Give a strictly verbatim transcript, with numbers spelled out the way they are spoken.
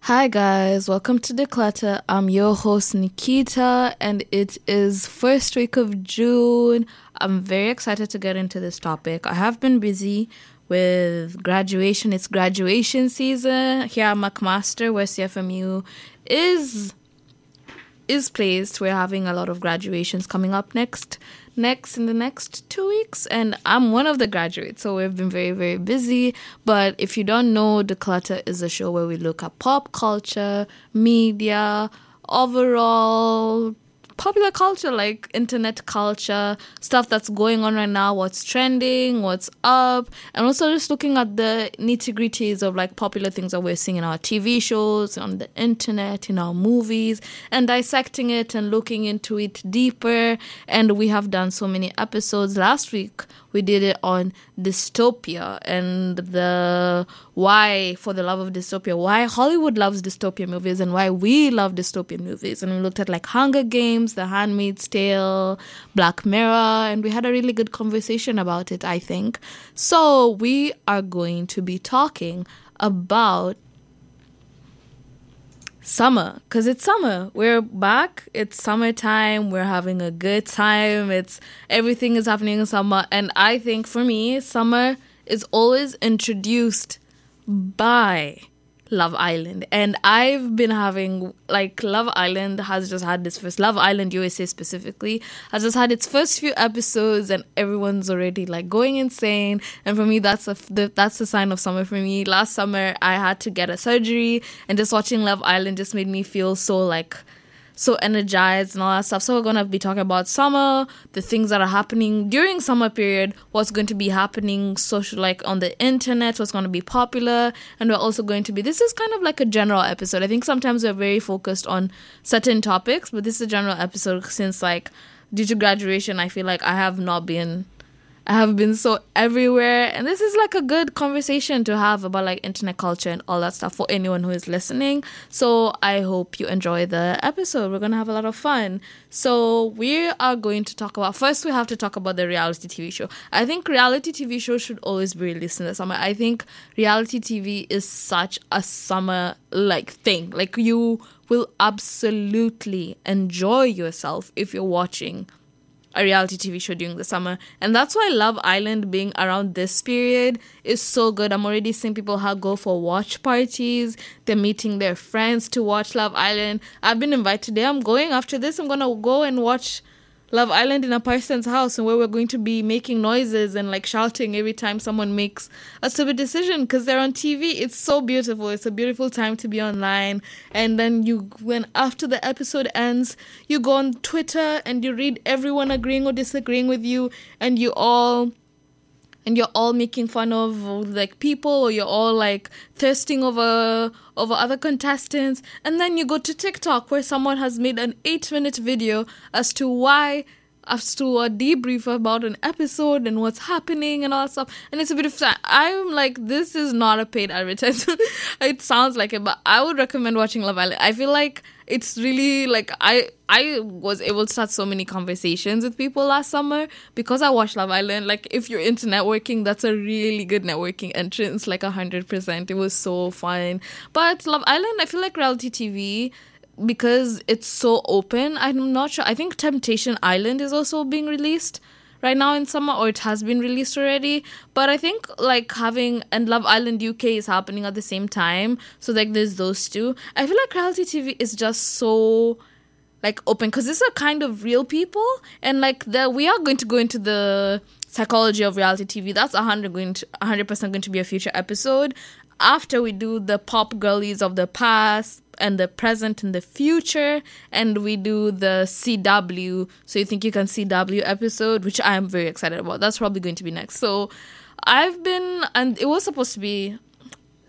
Hi guys, welcome to Declutter. I'm your host Nikita and it is first week of June. I'm very excited to get into this topic. I have been busy with graduation. It's graduation season here at McMaster where C F M U is is placed. We're having a lot of graduations coming up next next in the next two weeks, and I'm one of the graduates, so we've been very very busy. But if you don't know, Declutter is a show where we look at pop culture, media, overall popular culture, like internet culture, stuff that's going on right now, what's trending, what's up, and also just looking at the nitty-gritties of like popular things that we're seeing in our T V shows, on the internet, in our movies, and dissecting it and looking into it deeper. And we have done so many episodes. Last week we did it on dystopia and the why, for the love of dystopia, why Hollywood loves dystopia movies and why we love dystopia movies. And we looked at like Hunger Games, The Handmaid's Tale, Black Mirror, and we had a really good conversation about it, I think. So we are going to be talking about summer, because it's summer. We're back. It's summertime. We're having a good time. It's everything is happening in summer. And I think for me, summer is always introduced by Love Island. And I've been having, like, Love Island has just had this first, Love Island U S A specifically, has just had its first few episodes and everyone's already, like, going insane. And for me, that's a, the, that's the sign of summer for me. Last summer, I had to get a surgery and just watching Love Island just made me feel so, like, so energized and all that stuff. So we're going to be talking about summer, the things that are happening during summer period, what's going to be happening social, like on the internet, what's going to be popular. And we're also going to be, this is kind of like a general episode. I think sometimes we're very focused on certain topics, but this is a general episode since, like, due to graduation, I feel like I have not been I have been so everywhere, and this is like a good conversation to have about like internet culture and all that stuff for anyone who is listening. So I hope you enjoy the episode. We're going to have a lot of fun. So we are going to talk about, first we have to talk about the reality T V show. I think reality T V shows should always be released in the summer. I think reality T V is such a summer like thing. Like, you will absolutely enjoy yourself if you're watching a reality T V show during the summer. And that's why Love Island being around this period is so good. I'm already seeing people how go for watch parties. They're meeting their friends to watch Love Island. I've been invited today. I'm going after this. I'm going to go and watch Love Island in a person's house, and where we're going to be making noises and like shouting every time someone makes a stupid decision because they're on T V. It's so beautiful. It's a beautiful time to be online. And then you, when after the episode ends, you go on Twitter and you read everyone agreeing or disagreeing with you, and you all and you're all making fun of like people, or you're all like thirsting over over other contestants. And then you go to TikTok where someone has made an eight minute video as to why as to a debrief about an episode and what's happening and all that stuff. And it's a bit of time. I'm like, this is not a paid advertisement. It sounds like it, but I would recommend watching Love Island. I feel like it's really like I I was able to start so many conversations with people last summer because I watched Love Island. Like, if you're into networking, that's a really good networking entrance, like a hundred percent. It was so fun. But Love Island, I feel like reality T V, because it's so open, I'm not sure. I think Temptation Island is also being released right now in summer, or it has been released already. But I think like having, and Love Island U K is happening at the same time, so like there's those two. I feel like reality T V is just so like open because these are kind of real people, and like the we are going to go into the psychology of reality T V. That's one hundred going to one hundred percent going to be a future episode after we do the pop girlies of the past and the present and the future, and we do the C W, So You Think You Can C W episode, which I'm very excited about. That's probably going to be next. So I've been, and it was supposed to be